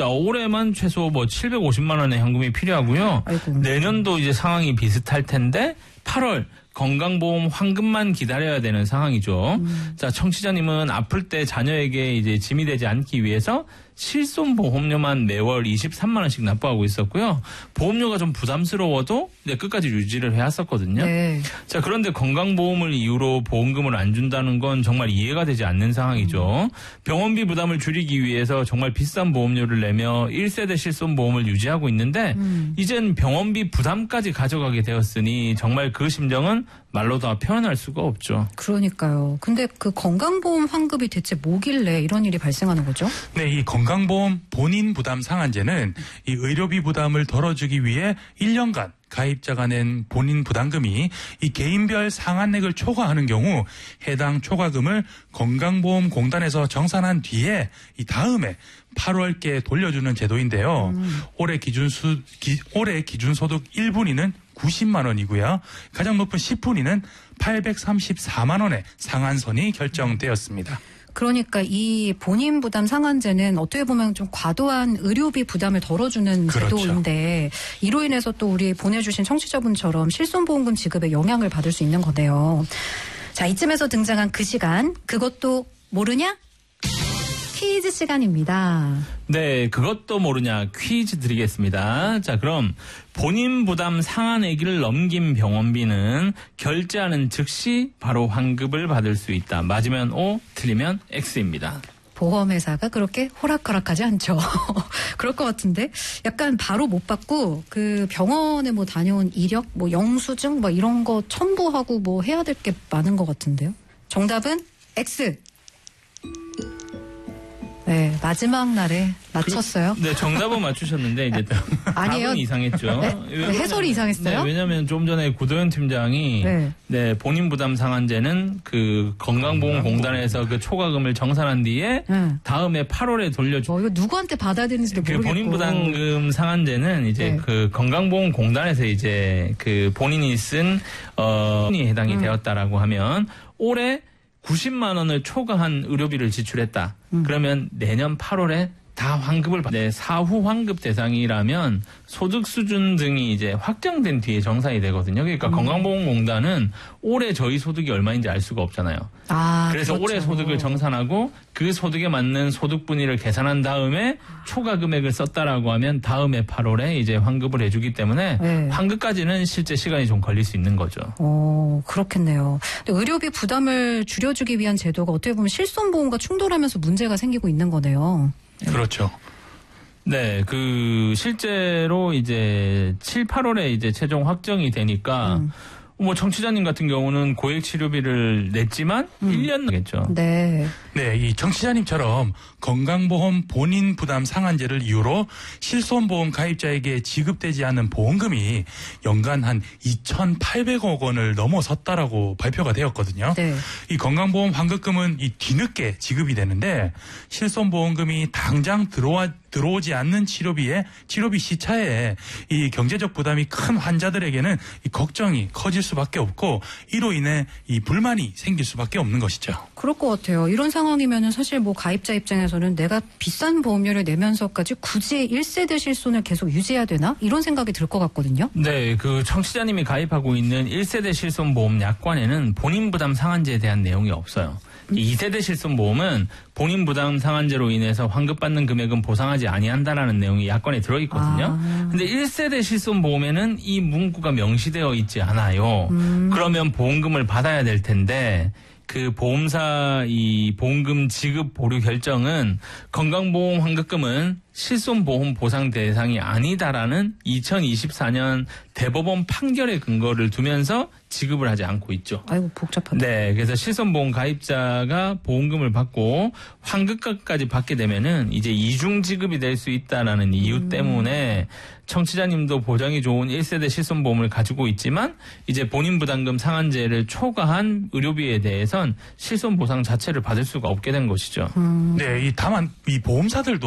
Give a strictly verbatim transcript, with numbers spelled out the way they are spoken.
자, 올해만 최소 뭐 칠백오십만 원의 현금이 필요하고요. 아이고. 내년도 이제 상황이 비슷할 텐데 팔월 건강보험 환급만 기다려야 되는 상황이죠. 음. 자, 청취자님은 아플 때 자녀에게 이제 짐이 되지 않기 위해서 실손보험료만 매월 이십삼만 원씩 납부하고 있었고요. 보험료가 좀 부담스러워도 이제 끝까지 유지를 해왔었거든요. 네. 자, 그런데 건강보험을 이유로 보험금을 안 준다는 건 정말 이해가 되지 않는 상황이죠. 음. 병원비 부담을 줄이기 위해서 정말 비싼 보험료를 내며 일 세대 실손보험을 유지하고 있는데 음. 이젠 병원비 부담까지 가져가게 되었으니 정말 그 심정은 말로 다 표현할 수가 없죠. 그러니까요. 근데 그 건강보험 환급이 대체 뭐길래 이런 일이 발생하는 거죠? 네, 이 건강보험 본인 부담 상한제는 이 의료비 부담을 덜어주기 위해 일 년간 가입자가 낸 본인 부담금이 이 개인별 상한액을 초과하는 경우 해당 초과금을 건강보험공단에서 정산한 뒤에 이 다음에 팔월께 돌려주는 제도인데요. 음. 올해 기준 수, 기, 올해 기준 소득 일 분위는 구십만 원이고요. 가장 높은 십 분위는 팔백삼십사만 원의 상한선이 결정되었습니다. 그러니까 이 본인 부담 상한제는 어떻게 보면 좀 과도한 의료비 부담을 덜어주는 그렇죠. 제도인데 이로 인해서 또 우리 보내주신 청취자분처럼 실손보험금 지급에 영향을 받을 수 있는 거네요. 자, 이쯤에서 등장한 그 시간, 그것도 모르냐? 퀴즈 시간입니다. 네, 그것도 모르냐 퀴즈 드리겠습니다. 자, 그럼 본인 부담 상한액을 넘긴 병원비는 결제하는 즉시 바로 환급을 받을 수 있다. 맞으면 O, 틀리면 X입니다. 보험회사가 그렇게 호락호락하지 않죠. 그럴 것 같은데 약간 바로 못 받고 그 병원에 뭐 다녀온 이력, 뭐 영수증 뭐 이런 거 첨부하고 뭐 해야 될 게 많은 것 같은데요. 정답은 X. 네, 마지막 날에 맞췄어요. 네, 정답은 맞추셨는데 이제 아니에요. 답은 이상했죠. 네? 네, 해설이 이상했어요? 네, 왜냐하면 좀 전에 구도현 팀장이 네. 네, 본인 부담 상한제는 그 건강보험공단에서 그 초과금을 정산한 뒤에 네. 다음에 팔월에 돌려주. 어, 이거 누구한테 받아야 되는지도 그 모르겠고. 본인 부담금 상한제는 이제 네. 그 건강보험공단에서 이제 그 본인이 쓴 어, 이 해당이 음. 되었다라고 하면 올해 구십만 원을 초과한 의료비를 지출했다. 음. 그러면 내년 팔월에 다 환급을 받. 네, 사후 환급 대상이라면 소득 수준 등이 이제 확정된 뒤에 정산이 되거든요. 그러니까 음. 건강보험공단은 올해 저희 소득이 얼마인지 알 수가 없잖아요. 아, 그래서 그렇죠. 올해 소득을 정산하고 그 소득에 맞는 소득 분위를 계산한 다음에 초과 금액을 썼다라고 하면 다음에 팔월에 이제 환급을 해주기 때문에 네. 환급까지는 실제 시간이 좀 걸릴 수 있는 거죠. 오, 그렇겠네요. 근데 의료비 부담을 줄여주기 위한 제도가 어떻게 보면 실손보험과 충돌하면서 문제가 생기고 있는 거네요. 그렇죠. 네, 그 실제로 이제 칠, 팔월에 이제 최종 확정이 되니까 음. 뭐 청취자님 같은 경우는 고액 치료비를 냈지만 음. 일 년 나겠죠. 네. 네, 이 청취자님처럼 건강보험 본인 부담 상한제를 이유로 실손보험 가입자에게 지급되지 않은 보험금이 연간 한 이천팔백억 원을 넘어섰다라고 발표가 되었거든요. 네. 이 건강보험 환급금은 이 뒤늦게 지급이 되는데 실손보험금이 당장 들어와 들어오지 않는 치료비에 치료비 시차에 이 경제적 부담이 큰 환자들에게는 이 걱정이 커질 수밖에 없고 이로 인해 이 불만이 생길 수밖에 없는 것이죠. 그럴 것 같아요. 이런 상황이면은 사실 뭐 가입자 입장에서는 내가 비싼 보험료를 내면서까지 굳이 일 세대 실손을 계속 유지해야 되나? 이런 생각이 들 것 같거든요. 네, 그 청취자님이 가입하고 있는 일 세대 실손보험 약관에는 본인 부담 상한제에 대한 내용이 없어요. 이 세대 실손보험은 본인 부담 상한제로 인해서 환급받는 금액은 보상하지 아니한다라는 내용이 약관에 들어있거든요. 아. 근데 일 세대 실손보험에는 이 문구가 명시되어 있지 않아요. 음. 그러면 보험금을 받아야 될 텐데 그 보험사 이 보험금 지급 보류 결정은 건강보험 환급금은 실손보험 보상 대상이 아니다라는 이천이십사 년 대법원 판결의 근거를 두면서 지급을 하지 않고 있죠. 아이고 복잡하다. 네, 그래서 실손보험 가입자가 보험금을 받고 환급까지 받게 되면은 이제 이중 지급이 될 수 있다라는 이유 음. 때문에 청취자님도 보장이 좋은 일 세대 실손보험을 가지고 있지만 이제 본인 부담금 상한제를 초과한 의료비에 대해선 실손보상 자체를 받을 수가 없게 된 것이죠. 음. 네, 이 다만 이 보험사들도